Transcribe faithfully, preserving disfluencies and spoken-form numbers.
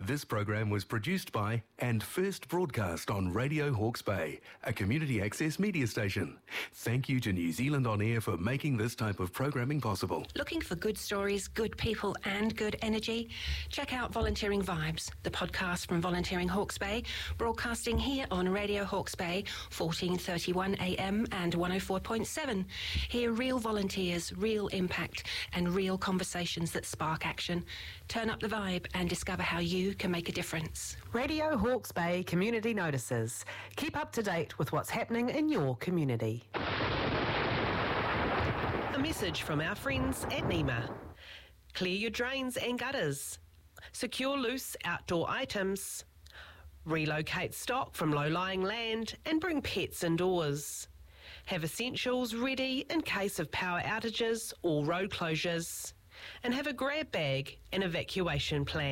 This program was produced by and first broadcast on Radio Hawke's Bay, a community access media station. Thank you to New Zealand On Air for making this type of programming possible. Looking for good stories, good people and good energy? Check out Volunteering Vibes, the podcast from Volunteering Hawke's Bay, broadcasting here on Radio Hawke's Bay, fourteen thirty-one A M and one oh four point seven. Hear real volunteers, real impact and real conversations that spark action. Turn up the vibe and discover how you can make a difference. Radio Hawke's Bay Community Notices. Keep up to date with what's happening in your community. A message from our friends at NEMA. Clear your drains and gutters. Secure loose outdoor items. Relocate stock from low-lying land and bring pets indoors. Have essentials ready in case of power outages or road closures. And have a grab bag and evacuation plan.